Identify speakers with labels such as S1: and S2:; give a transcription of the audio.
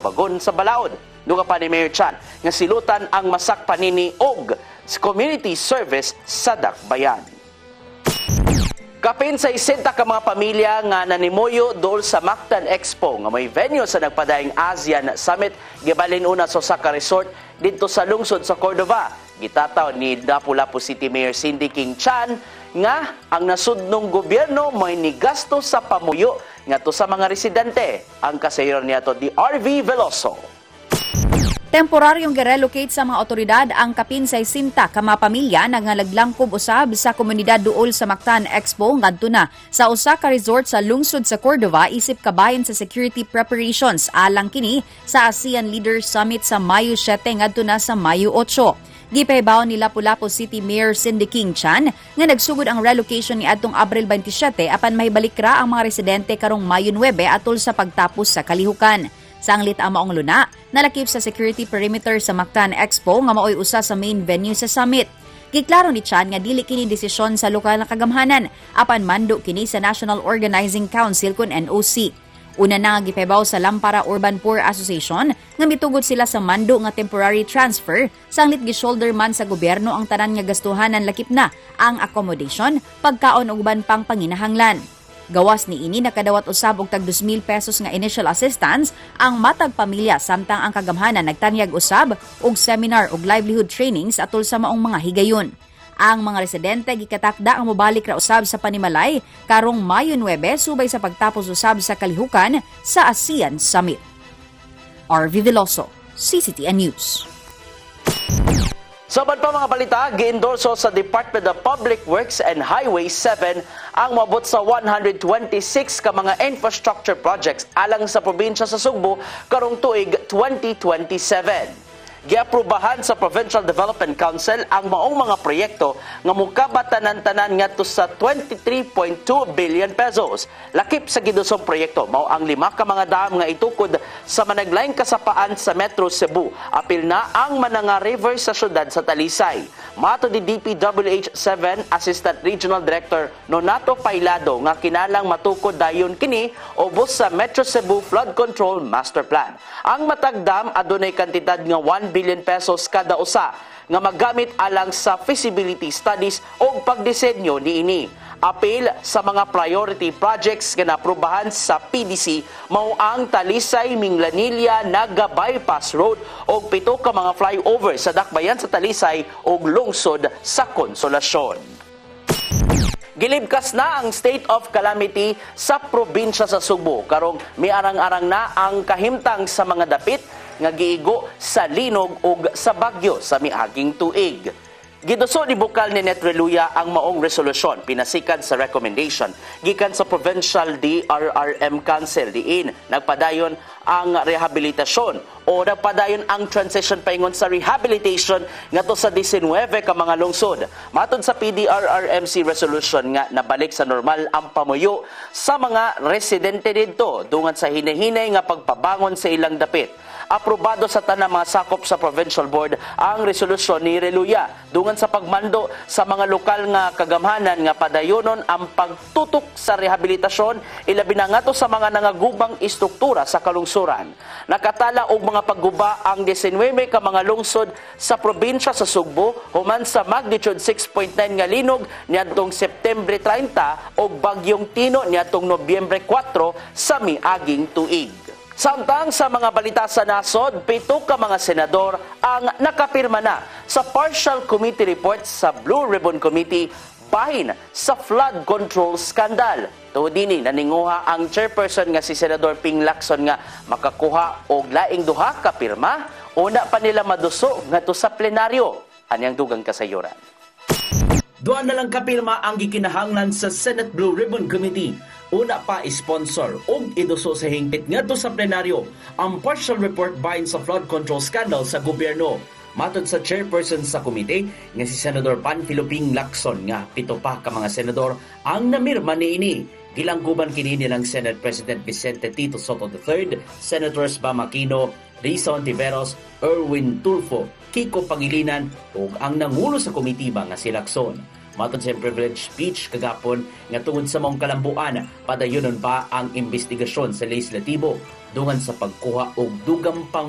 S1: bagon sa balaod. Duga pa ni Mayor Chan nga silutan ang masak panini og community service sa Dakbayan. Kapin sa 60 ka mga pamilya nga nanimoyo dool sa Mactan Expo nga may venue sa nagpadaing ASEAN Summit gibalin una sa Osaka Resort dito sa lungsod sa Cordova. Gitataw ni Lapu-Lapu City Mayor Cindy King Chan nga ang nasudnong gobyerno may nigasto sa pamuyo nga to sa mga residente. Ang kasayon niya to di RV Veloso.
S2: Temporaryong girelocate sa mga otoridad ang kapin sa 60 ka mga pamilya na naglaglangkob usab sa komunidad duol sa Mactan Expo ngadto na sa Osaka Resort sa lungsod sa Cordova isip kabahin sa security preparations alang kini sa ASEAN Leaders Summit sa Mayo 7 ngadto na sa Mayo 8. Gipahibaw ni Lapu-Lapu City Mayor Cindy King Chan nga nagsugod ang relocation ni adtong Abril 27 apan mahibalik ra ang mga residente karong Mayo 9 atol sa pagtapos sa kalihukan. Sanglit ang maong luna, nalakip sa security perimeter sa Mactan Expo nga maoy usa sa main venue sa summit. Giklaro ni Chan nga dili kini desisyon sa lokal na kagamhanan apan mando kini sa National Organizing Council kun NOC. Una na nga gipahibaw sa Lampara Urban Poor Association nga mitugod sila sa mando nga temporary transfer sanglit gi-shoulder man sa gobyerno ang tanan nga gastuhanan lakip na ang accommodation, pagkaon ug uban pang panginahanglan. Gawas ni ini nakadawat usab og tag 2,000 pesos nga initial assistance ang matag pamilya samtang ang kagamhanan nagtanyag usab og seminar og livelihood trainings atol sa maong mga higayon. Ang mga residente gikatakda ang mobalik ra usab sa panimalay karong Mayo 9 subay sa pagtapos usab sa kalihukan sa ASEAN Summit. RV Veloso, CCTN News.
S1: Saban pa mga balita, gi-endorso sa Department of Public Works and Highway 7 ang mabot sa 126 ka mga infrastructure projects alang sa probinsya sa Sugbo karong tuig 2027. Giaprubahan sa Provincial Development Council ang maong mga proyekto nga mukabatanan-tanan ngadto sa 23.2 billion pesos. Lakip sa gidusong proyekto mao ang 5 ka mga dam nga itukod sa managlaing kasapaan sa Metro Cebu. Apil na ang Mananga River sa syudad sa Talisay. Mato di DPWH 7 Assistant Regional Director Nonato Pailado nga kinalang matukod dayon kini ubos sa Metro Cebu Flood Control Master Plan. Ang matag dam adunay kantidad nga 1 billion pesos kada usa nga magamit alang sa feasibility studies o pagdisenyo niini. Apil sa mga priority projects nga naaprubahan sa PDC mao ang Talisay Minglanilla Naga Bypass Road o 7 ka mga flyover sa Dakbayan sa Talisay ug lungsod sa Consolacion. Gilibkas na ang state of calamity sa probinsya sa Sugbo. Karong miarang-arang na ang kahimtang sa mga dapit nga giigo sa linog ug sa bagyo sa miaging tuig. Giduso ni bukal ni Netreluya ang maong resolusyon pinasikan sa recommendation gikan sa Provincial DRRM Council diin nagpadayon ang rehabilitasyon o nagpadayon ang transition paingon sa rehabilitation ngadto sa 19 ka mga lungsod. Matod sa PDRRMC resolution nga nabalik sa normal ang pamuyo sa mga residente didto dungan sa hinahinay nga pagpabangon sa ilang dapit. Aprobado sa tanang mga sakop sa Provincial Board ang resolusyon ni Reluya dungan sa pagmando sa mga lokal nga kagamhanan nga padayonon ang pagtutok sa rehabilitasyon ilabi na ngadto sa mga nangagubang istruktura sa kalungsuran. Nakatala og mga pagguba ang 19 ka mga lungsod sa probinsya sa Sugbo human sa magnitude 6.9 nga linog niadtong Septembre 30 ug bagyong Tino niadtong Nobyembre 4 sa miaging tuig. Samtang sa mga balita sa nasod, 7 ka mga senador ang nakapirma na sa partial committee report sa Blue Ribbon Committee bahin sa flood control scandal. Tuod dinhi naninguha ang chairperson nga si Senador Ping Lacson nga makakuha og laing 2 ka pirma una pa nila maduso ngadto sa plenaryo. Anyang dugang kasayuran. Duha na lang kapirma ang gikinahanglan sa Senate Blue Ribbon Committee. Una pa sponsor og iduso sa hingpit ngadto sa plenaryo ang partial report bahin sa flood control scandal sa gobyerno. Matod sa chairperson sa komite nga si Senador Panfilo Ping Lacson nga 7 pa ka mga senador ang namirma niini. Gilangguban kini nilang Senate President Vicente Tito Soto III, Senators Bam Aquino, Risa Ontiveros, Erwin Tulfo, Kiko Pangilinan ug ang nangulo sa komitiba nga si Lacson. Matod sa privilege speech kagapon nga tungod sa maong kalambuan, padayonon pa ang investigasyon sa legislatibo. dungan sa pagkuha og dugang pang